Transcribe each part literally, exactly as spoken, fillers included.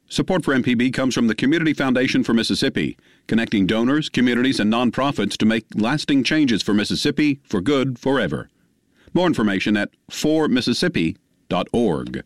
Support for M P B comes from the Community Foundation for Mississippi, connecting donors, communities, and nonprofits to make lasting changes for Mississippi for good forever. More information at for mississippi dot org.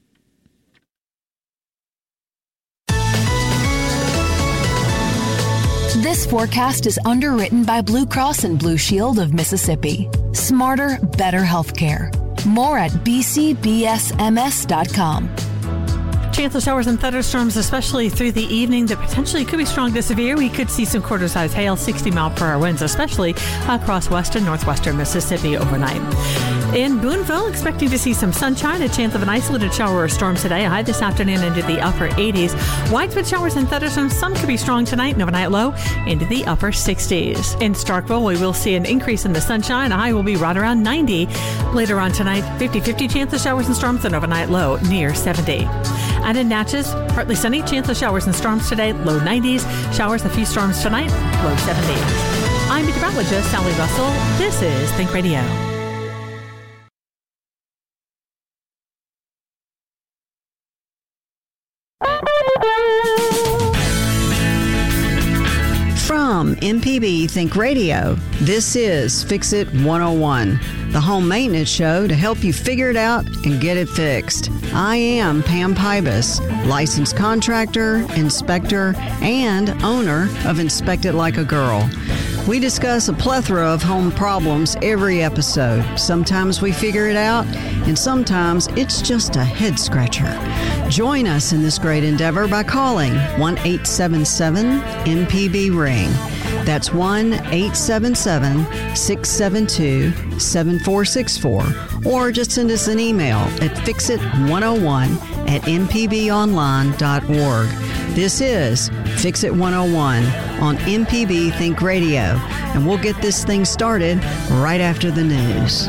This forecast is underwritten by Blue Cross and Blue Shield of Mississippi. Smarter, better healthcare. More at b c b s m s dot com. Chance of showers and thunderstorms, especially through the evening, that potentially could be strong to severe. We could see some quarter-size hail, sixty mile per hour winds, especially across western, northwestern Mississippi overnight. In Boonville, expecting to see some sunshine, a chance of an isolated shower or storm today. A high this afternoon into the upper eighties. Widespread showers and thunderstorms, some could be strong tonight, and overnight low into the upper sixties. In Starkville, we will see an increase in the sunshine. A high will be right around ninety. Later on tonight, fifty-fifty chance of showers and storms, and overnight low near seventy. And in Natchez, partly sunny, chance of showers and storms today, low nineties. Showers, a few storms tonight, low seventies. I'm meteorologist Sally Russell. This is Think Radio. From M P B Think Radio, this is Fix It one oh one, the home maintenance show to help you figure it out and get it fixed. I am Pam Pybus, licensed contractor, inspector, and owner of Inspect It Like a Girl. We discuss a plethora of home problems every episode. Sometimes we figure it out, and sometimes it's just a head scratcher. Join us in this great endeavor by calling one eight seven seven M P B ring. That's one eight seven seven, six seven two, seven four six four. Or just send us an email at fix it one oh one at m p b online dot org. This is Fix It one oh one on M P B Think Radio, and we'll get this thing started right after the news.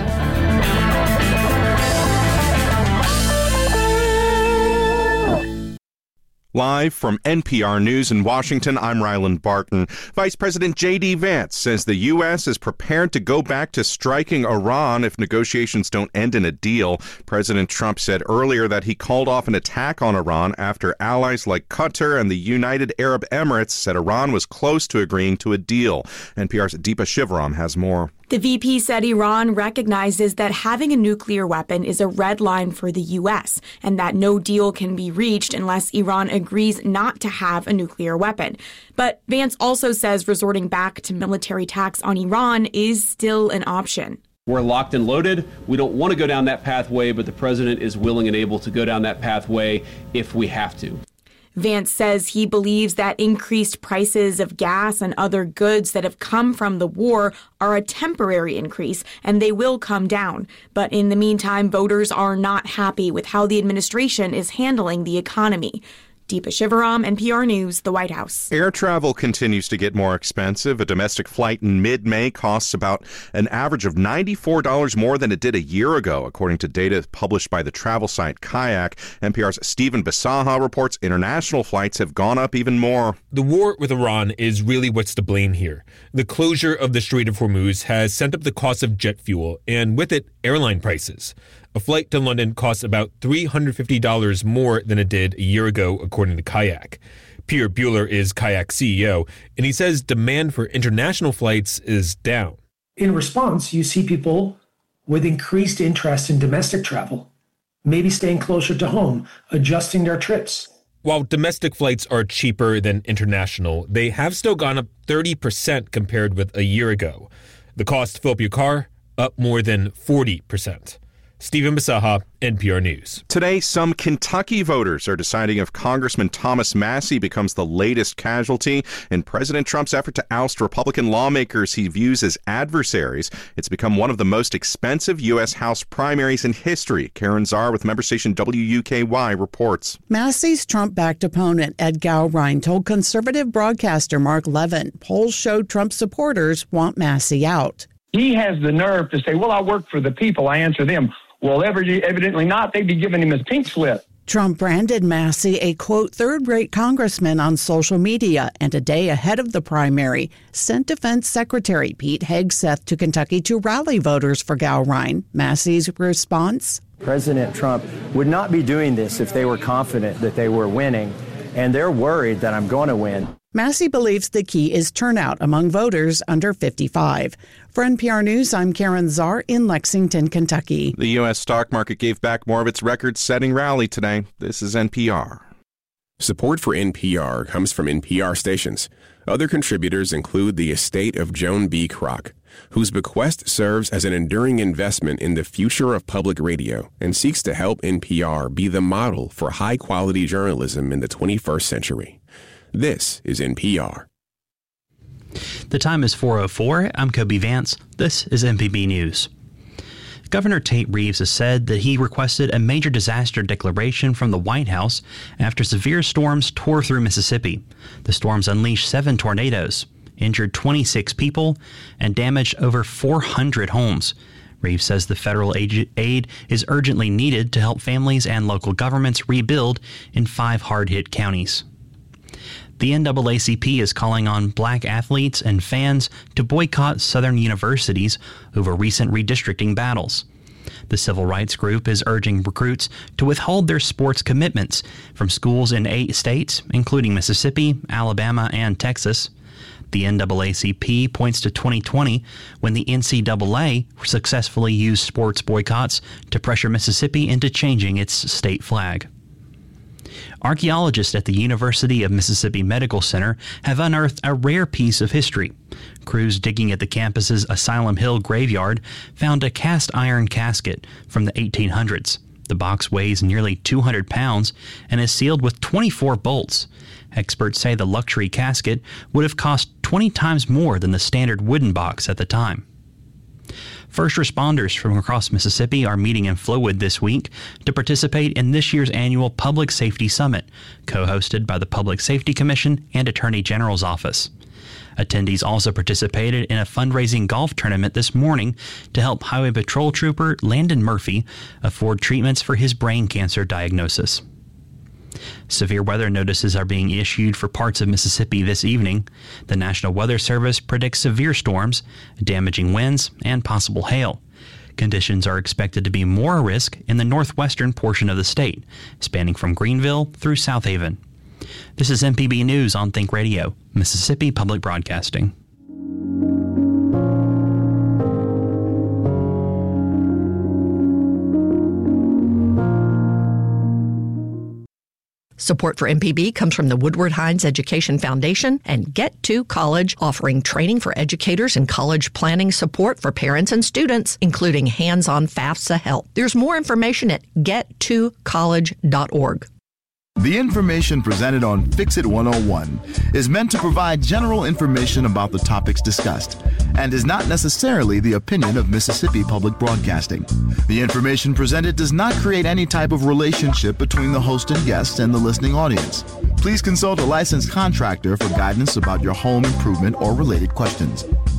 Live from N P R News in Washington, I'm Ryland Barton. Vice President J D. Vance says the U S is prepared to go back to striking Iran if negotiations don't end in a deal. President Trump said earlier that he called off an attack on Iran after allies like Qatar and the United Arab Emirates said Iran was close to agreeing to a deal. N P R's Deepa Shivaram has more. The V P said Iran recognizes that having a nuclear weapon is a red line for the U S and that no deal can be reached unless Iran agrees not to have a nuclear weapon. But Vance also says resorting back to military attacks on Iran is still an option. We're locked and loaded. We don't want to go down that pathway, but the president is willing and able to go down that pathway if we have to. Vance says he believes that increased prices of gas and other goods that have come from the war are a temporary increase, and they will come down. But in the meantime, voters are not happy with how the administration is handling the economy. Deepa Shivaram, N P R News, the White House. Air travel continues to get more expensive. A domestic flight in mid-May costs about an average of ninety-four dollars more than it did a year ago, according to data published by the travel site Kayak. N P R's Stephen Bisaha reports international flights have gone up even more. The war with Iran is really what's to blame here. The closure of the Strait of Hormuz has sent up the cost of jet fuel, and with it, airline prices. A flight to London costs about three hundred fifty dollars more than it did a year ago, according to Kayak. Pierre Bueller is Kayak's C E O, and he says demand for international flights is down. In response, you see people with increased interest in domestic travel, maybe staying closer to home, adjusting their trips. While domestic flights are cheaper than international, they have still gone up thirty percent compared with a year ago. The cost to fill up your car, up more than forty percent. Stephen Bisaha, N P R News. Today, some Kentucky voters are deciding if Congressman Thomas Massie becomes the latest casualty in President Trump's effort to oust Republican lawmakers he views as adversaries. It's become one of the most expensive U S. House primaries in history. Karen Czar with member station W U K Y reports. Massie's Trump-backed opponent, Ed Gowrine, told conservative broadcaster Mark Levin polls showed Trump supporters want Massie out. He has the nerve to say, well, I work for the people, I answer them. Well, evidently not. They'd be giving him his pink slip. Trump branded Massie a, quote, third-rate congressman on social media, and a day ahead of the primary, sent Defense Secretary Pete Hegseth to Kentucky to rally voters for Gowrine. Massie's response? President Trump would not be doing this if they were confident that they were winning. and they're worried that I'm going to win. Massey believes the key is turnout among voters under fifty-five. For N P R News, I'm Karen Czar in Lexington, Kentucky. The U S stock market gave back more of its record-setting rally today. This is N P R. Support for N P R comes from N P R stations. Other contributors include the estate of Joan B. Kroc, whose bequest serves as an enduring investment in the future of public radio and seeks to help N P R be the model for high-quality journalism in the twenty-first century. This is N P R. The time is four oh four. I'm Kobe Vance. This is M P B News. Governor Tate Reeves has said that he requested a major disaster declaration from the White House after severe storms tore through Mississippi. The storms unleashed seven tornadoes, injured twenty-six people, and damaged over four hundred homes. Reeves says the federal aid is urgently needed to help families and local governments rebuild in five hard-hit counties. The N double A C P is calling on black athletes and fans to boycott Southern universities over recent redistricting battles. The civil rights group is urging recruits to withhold their sports commitments from schools in eight states, including Mississippi, Alabama, and Texas. The N double A C P points to twenty twenty, when the N C double A successfully used sports boycotts to pressure Mississippi into changing its state flag. Archaeologists at the University of Mississippi Medical Center have unearthed a rare piece of history. Crews digging at the campus's Asylum Hill graveyard found a cast iron casket from the eighteen hundreds. The box weighs nearly two hundred pounds and is sealed with twenty-four bolts. Experts say the luxury casket would have cost twenty times more than the standard wooden box at the time. First responders from across Mississippi are meeting in Flowood this week to participate in this year's annual Public Safety Summit, co-hosted by the Public Safety Commission and Attorney General's Office. Attendees also participated in a fundraising golf tournament this morning to help Highway Patrol Trooper Landon Murphy afford treatments for his brain cancer diagnosis. Severe weather notices are being issued for parts of Mississippi this evening. The National Weather Service predicts severe storms, damaging winds, and possible hail. Conditions are expected to be more a risk in the northwestern portion of the state, spanning from Greenville through South Haven. This is M P B News on Think Radio, Mississippi Public Broadcasting. Support for M P B comes from the Woodward Hines Education Foundation and Get to College, offering training for educators and college planning support for parents and students, including hands-on FAFSA help. There's more information at get to college dot org. The information presented on Fix It one oh one is meant to provide general information about the topics discussed and is not necessarily the opinion of Mississippi Public Broadcasting. The information presented does not create any type of relationship between the host and guest and the listening audience. Please consult a licensed contractor for guidance about your home improvement or related questions.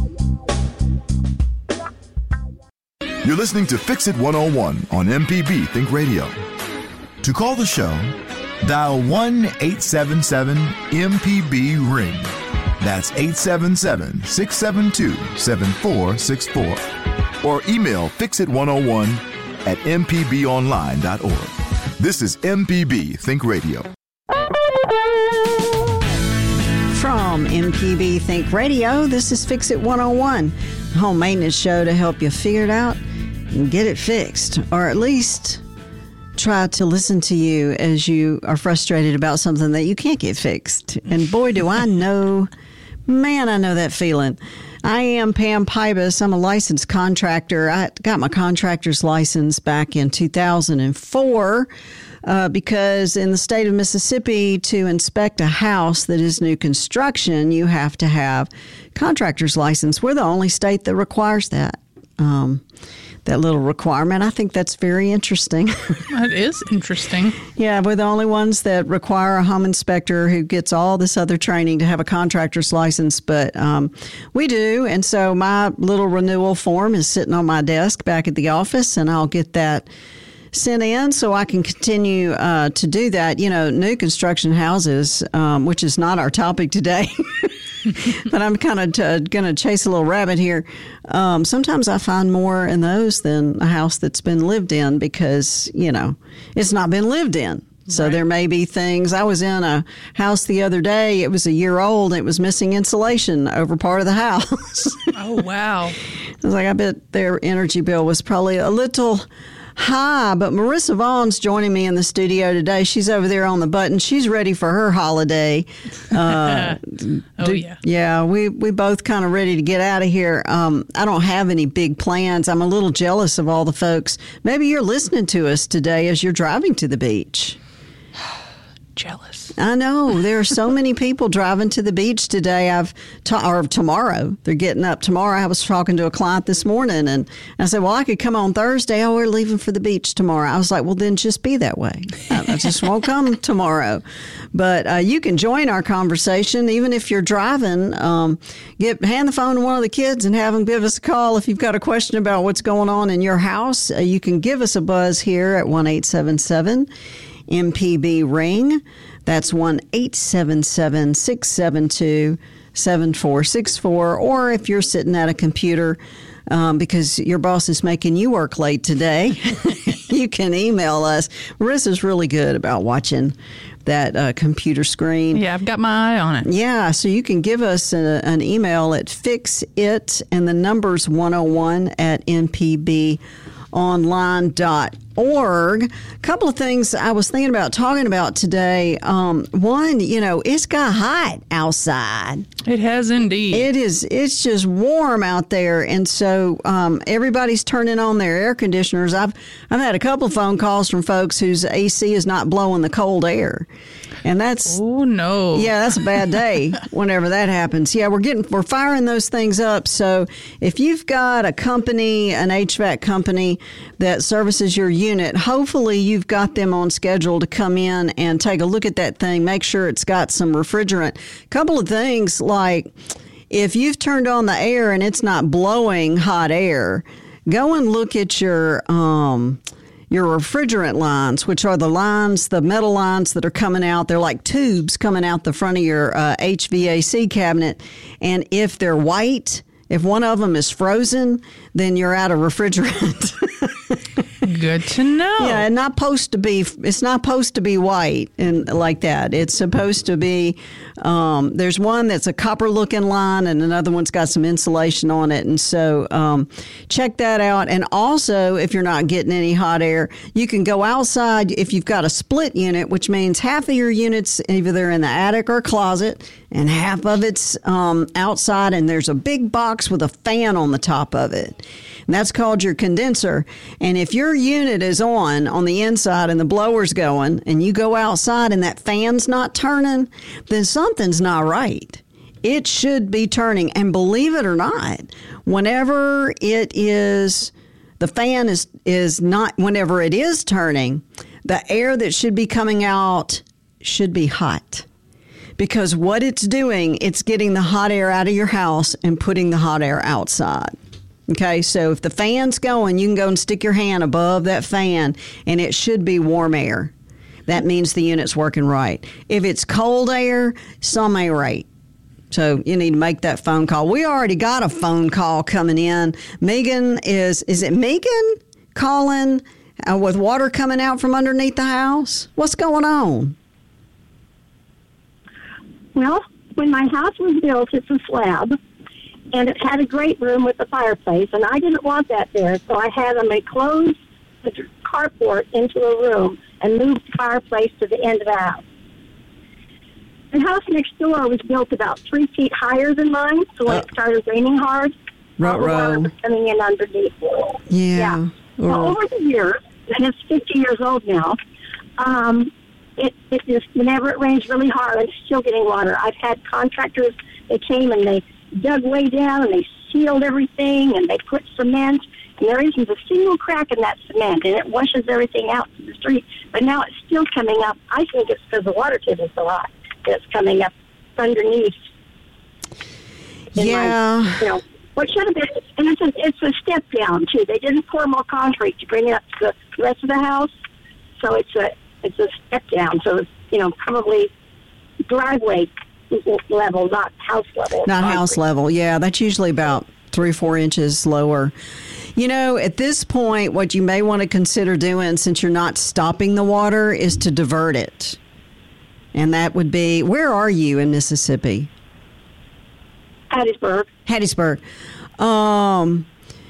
You're listening to Fix It one oh one on M P B Think Radio. To call the show, dial one eight seven seven M P B ring. That's eight seven seven, six seven two, seven four six four. Or email fix it one oh one at m p b online dot org. This is M P B Think Radio. From M P B Think Radio, this is Fix It one oh one, a home maintenance show to help you figure it out and get it fixed, or at least try to listen to you as you are frustrated about something that you can't get fixed. And boy, do I know, man, I know that feeling. I am Pam Pybus. I'm a licensed contractor. I got my contractor's license back in two thousand four uh, because in the state of Mississippi, to inspect a house that is new construction, you have to have contractor's license. We're the only state that requires that. Um, that little requirement. I think that's very interesting. That is interesting. Yeah, we're the only ones that require a home inspector who gets all this other training to have a contractor's license, but um, we do. And so my little renewal form is sitting on my desk back at the office, and I'll get that sent in so I can continue uh, to do that. You know, new construction houses, um, which is not our topic today, but I'm kind of t- going to chase a little rabbit here. Um, sometimes I find more in those than a house that's been lived in because, you know, it's not been lived in. So Right. there may be things. I was in a house the other day. It was a year old. And it was missing insulation over part of the house. Oh, wow. I was like, I bet their energy bill was probably a little high. But Marissa Vaughn's joining me in the studio today. She's over there on the button. She's ready for her holiday. Uh, oh, do, yeah. Yeah, we, we both kind of ready to get out of here. Um, I don't have any big plans. I'm a little jealous of all the folks. Maybe you're listening to us today as you're driving to the beach. Jealous. I know. There are so many people driving to the beach today. I've ta- or tomorrow. They're getting up tomorrow. I was talking to a client this morning, and I said, well, I could come on Thursday. Oh, we're leaving for the beach tomorrow. I was like, well, then just be that way. I, I just won't come tomorrow. But uh, you can join our conversation, even if you're driving. Um, get hand the phone to one of the kids and have them give us a call. If you've got a question about what's going on in your house, uh, you can give us a buzz here at one eight seven seven M P B ring. That's one eight seven seven, six seven two, seven four six four. Or if you're sitting at a computer um, because your boss is making you work late today, you can email us. Marissa's really good about watching that uh, computer screen. Yeah, I've got my eye on it. Yeah, so you can give us a, an email at fixit and the number's one oh one at m p b online dot org. A couple of things I was thinking about talking about today. Um, one, you know, it's got hot outside. It has indeed. It is. It's just warm out there, and so um, everybody's turning on their air conditioners. I've I've had a couple of phone calls from folks whose A C is not blowing the cold air, and that's oh no, yeah, that's a bad day whenever that happens. Yeah, we're getting we're firing those things up. So if you've got a company, an H V A C company that services your unit, hopefully you've got them on schedule to come in and take a look at that thing. Make sure it's got some refrigerant. A couple of things like if you've turned on the air and it's not blowing hot air, go and look at your um, your refrigerant lines, which are the lines, the metal lines that are coming out. They're like tubes coming out the front of your uh, H V A C cabinet. And if they're white, if one of them is frozen, then you're out of refrigerant. Good to know. Yeah, and not supposed to be. It's not supposed to be white and like that. It's supposed to be. Um, there's one that's a copper-looking line, and another one's got some insulation on it. And so, um, check that out. And also, if you're not getting any hot air, you can go outside if you've got a split unit, which means half of your units either in the attic or closet, and half of it's um, outside. And there's a big box with a fan on the top of it. And that's called your condenser. And if your unit is on on the inside and the blower's going and you go outside and that fan's not turning, then something's not right. It should be turning. And believe it or not, whenever it is, the fan is, is not, whenever it is turning, the air that should be coming out should be hot. Because what it's doing, it's getting the hot air out of your house and putting the hot air outside. Okay, so if the fan's going, you can go and stick your hand above that fan, and it should be warm air. That means the unit's working right. If it's cold air, some ain't right. So you need to make that phone call. We already got a phone call coming in. Megan is, is it Megan calling uh, with water coming out from underneath the house? What's going on? Well, when my house was built, it's a slab. And it had a great room with a fireplace, and I didn't want that there, so I had them close the carport into a room and move the fireplace to the end of the house. The house next door was built about three feet higher than mine, so when uh, it started raining hard, all the water was coming in underneath. Yeah. yeah. Well, over the years, and it's fifty years old now, um, it, it just, whenever it rains really hard, I'm still getting water. I've had contractors, they came and they dug way down and they sealed everything and they put cement, and there isn't a single crack in that cement, and it washes everything out to the street. But now it's still coming up. I think it's because the water table's so hot that it's coming up underneath. Yeah. My, you know, what should have been, and it's a, it's a step down too. They didn't pour more concrete to bring it up to the rest of the house, so it's a it's a step down. So it's, you know, probably driveway level, not house level. Not house level, yeah. That's usually about three, four inches lower. You know, at this point, what you may want to consider doing, since you're not stopping the water, is to divert it. And that would be, where are you in Mississippi? Hattiesburg. Hattiesburg. Um,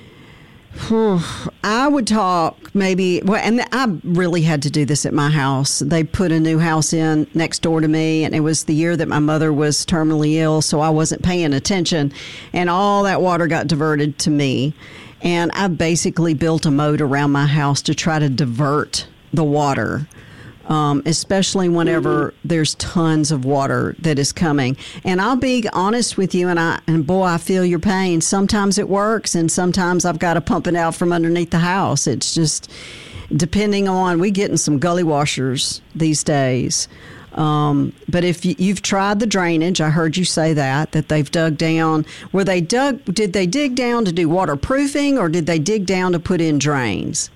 I would talk maybe, well, and I really had to do this at my house. They put a new house in next door to me, and it was the year that my mother was terminally ill, so I wasn't paying attention, and all that water got diverted to me. And I basically built a moat around my house to try to divert the water. Um, especially whenever mm-hmm. there's tons of water that is coming. And I'll be honest with you, and I and boy, I feel your pain. Sometimes it works, and sometimes I've got to pump it out from underneath the house. It's just depending on, we getting some gully washers these days. Um, but if you, you've tried the drainage, I heard you say that, that they've dug down. Were they dug, did they dig down to do waterproofing, or did they dig down to put in drains?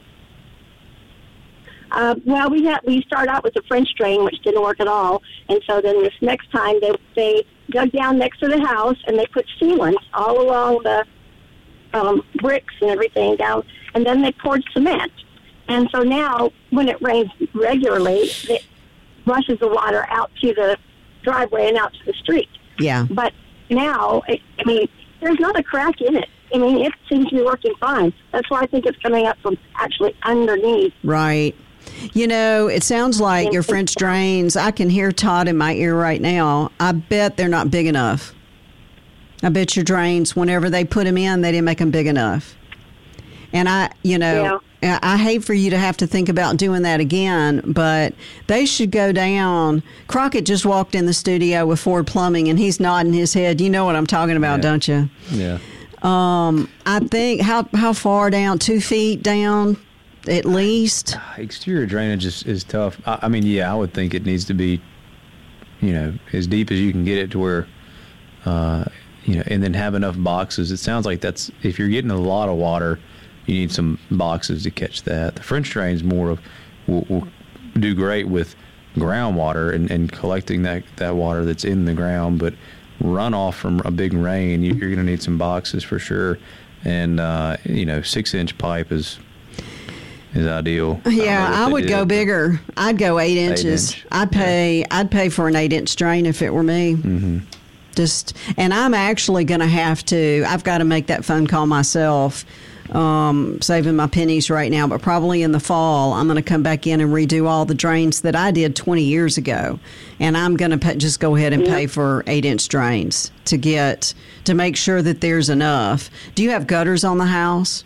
Uh, well, we had we started out with the French drain, which didn't work at all, and so then this next time they they dug down next to the house and they put sealants all along the um, bricks and everything down, and then they poured cement. And so now, when it rains regularly, it rushes the water out to the driveway and out to the street. Yeah. But now, it, I mean, there's not a crack in it. I mean, it seems to be working fine. That's why I think it's coming up from actually underneath. Right. You know, it sounds like your French drains, I can hear Todd in my ear right now. I bet they're not big enough. I bet your drains, whenever they put them in, they didn't make them big enough. And I, you know, yeah. I hate for you to have to think about doing that again, but they should go down. Crockett just walked in the studio with Ford Plumbing, and he's nodding his head. You know what I'm talking about, yeah. don't you? Yeah. Um, I think, how how far down? Two feet down? At least. Exterior drainage is, is tough. I, I mean, yeah, I would think it needs to be, you know, as deep as you can get it to where, uh, you know, and then have enough boxes. It sounds like that's, if you're getting a lot of water, you need some boxes to catch that. The French drain's more of, will, will do great with groundwater and, and collecting that, that water that's in the ground, but runoff from a big rain, you, you're going to need some boxes for sure. And, uh, you know, six inch pipe is, is ideal. Yeah, I, I would go bigger. I'd go eight inches. Eight inch. I'd pay. Yeah. I'd pay for an eight-inch drain if it were me. Mm-hmm. Just, and I'm actually going to have to. I've got to make that phone call myself. Um, saving my pennies right now, but probably in the fall, I'm going to come back in and redo all the drains that I did twenty years ago, and I'm going to just go ahead and yeah. pay for eight-inch drains to get to make sure that there's enough. Do you have gutters on the house?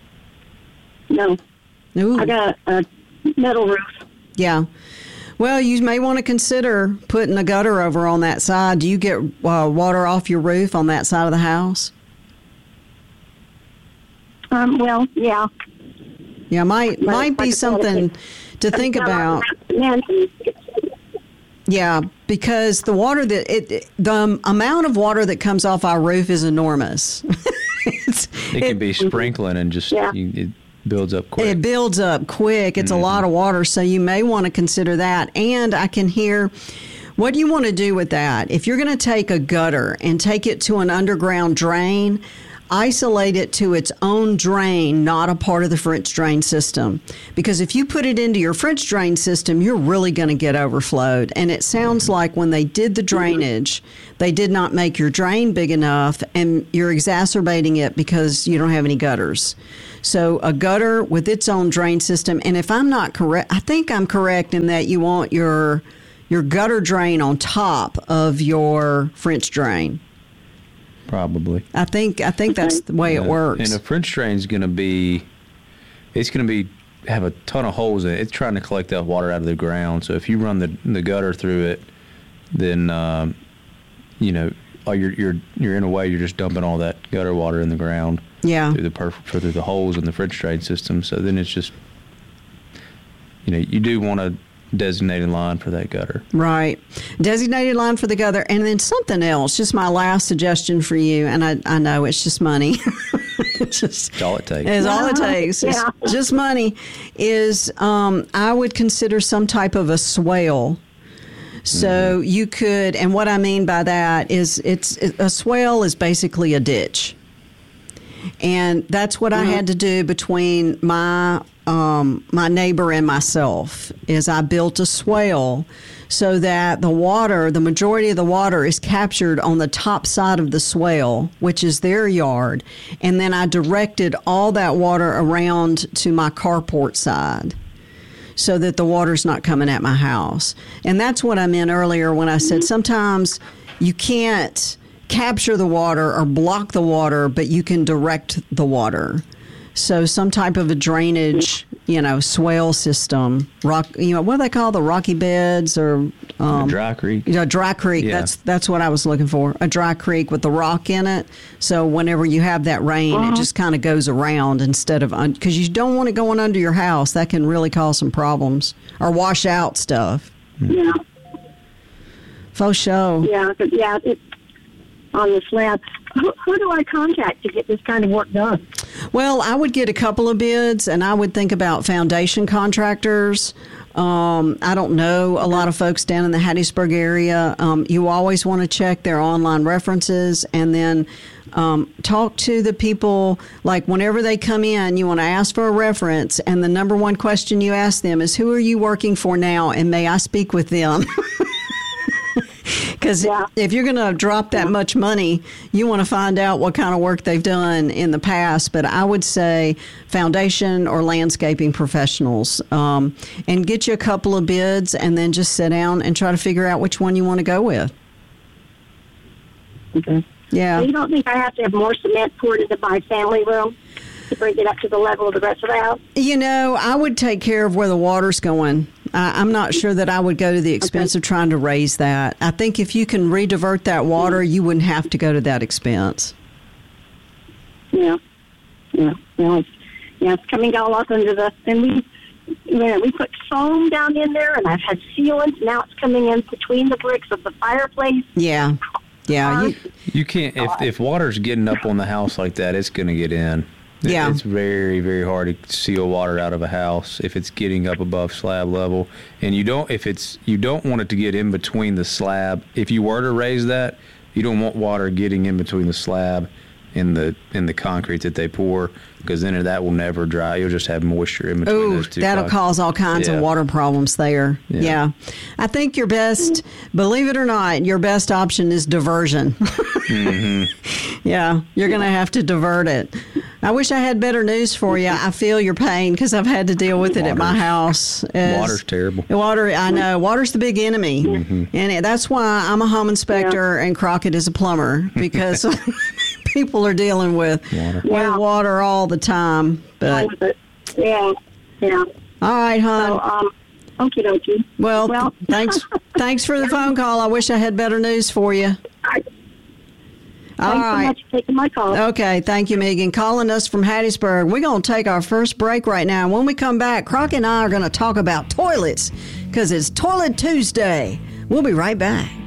No. Ooh. I got a metal roof. Yeah. Well, you may want to consider putting a gutter over on that side. Do you get uh, water off your roof on that side of the house? Um. Well, yeah. Yeah, might But might be like something to think about. Yeah, because the water that it, it the amount of water that comes off our roof is enormous. it can it, be sprinkling and just yeah. you, it builds up quick. It builds up quick. It's mm-hmm. a lot of water, so you may want to consider that. And I can hear, what do you want to do with that? If you're going to take a gutter and take it to an underground drain, isolate it to its own drain, not a part of the French drain system. Because if you put it into your French drain system, you're really going to get overflowed. And it sounds like when they did the drainage, they did not make your drain big enough, and you're exacerbating it because you don't have any gutters. So a gutter with its own drain system, and if I'm not correct, I think I'm correct in that you want your your gutter drain on top of your French drain. Probably. I think I think that's the way yeah. it works. And a French drain is going to be, it's going to be have a ton of holes in it. It's trying to collect that water out of the ground. So if you run the the gutter through it, then um, you know, you're you're you're in a way you're just dumping all that gutter water in the ground. Yeah. Through the perf- through the holes in the French drain system. So then it's just, you know, you do want a designated line for that gutter. Right. Designated line for the gutter. And then something else, just my last suggestion for you, and I, I know it's just money. It's just, That's all it takes. It's all it takes. Yeah. It's just money. Is um, I would consider some type of a swale. So mm-hmm. you could, and what I mean by that is it's a swale is basically a ditch. And that's what mm-hmm. I had to do between my um, my neighbor and myself, is I built a swale so that the water, the majority of the water is captured on the top side of the swale, which is their yard. And then I directed all that water around to my carport side so that the water's not coming at my house. And that's what I meant earlier when I said sometimes you can't capture the water or block the water, but you can direct the water. So some type of a drainage, you know, swale system, rock, you know, what do they call the rocky beds or um, a dry creek? You know, dry creek. Yeah. That's that's what I was looking for. A dry creek with the rock in it. So whenever you have that rain, uh-huh. it just kind of goes around instead of un- because you don't want it going under your house. That can really cause some problems or wash out stuff. Yeah. Faux show. Yeah, but yeah, it's on the slab. Who, who do I contact to get this kind of work done? Well, I would get a couple of bids, and I would think about foundation contractors. Um, I don't know a lot of folks down in the Hattiesburg area. Um, you always want to check their online references, and then um, talk to the people. Like whenever they come in, you want to ask for a reference, and the number one question you ask them is, who are you working for now, and may I speak with them? Because yeah. if you're going to drop that yeah. much money, you want to find out what kind of work they've done in the past. But I would say foundation or landscaping professionals, um, and get you a couple of bids and then just sit down and try to figure out which one you want to go with. Okay. Yeah. So you don't think I have to have more cement poured into my family room to bring it up to the level of the rest of the house? You know, I would take care of where the water's going. I, I'm not sure that I would go to the expense okay. of trying to raise that. I think if you can redivert that water, you wouldn't have to go to that expense. Yeah. Yeah. Well, it's, yeah, it's coming all up under the, and we, you know, we put foam down in there, and I've had sealant. Now it's coming in between the bricks of the fireplace. Yeah. Yeah. You, you can't, if, if water's getting up on the house like that, it's going to get in. Yeah. It's very, very hard to seal water out of a house if it's getting up above slab level. And you don't, if it's, you don't want it to get in between the slab. If you were to raise that, you don't want water getting in between the slab and the, and the concrete that they pour, because then that will never dry. You'll just have moisture in between Ooh, those two. That'll concrete. cause all kinds yeah. of water problems there. Yeah. yeah. I think your best, believe it or not, your best option is diversion. mm-hmm. Yeah. You're going to have to divert it. I wish I had better news for you. I feel your pain because I've had to deal with it water's, at my house. As, water's terrible. Water, I know. Water's the big enemy. Mm-hmm. And it, that's why I'm a home inspector yeah. and Crockett is a plumber, because people are dealing with water. with Yeah. water all the time. But yeah, yeah. All right, hon. So, um, okie dokie. Well, well thanks thanks for the phone call. I wish I had better news for you. I, All Thanks right. so much for taking my call. Okay, thank you, Megan. Calling us from Hattiesburg. We're going to take our first break right now. When we come back, Crockett and I are going to talk about toilets because it's Toilet Tuesday. We'll be right back.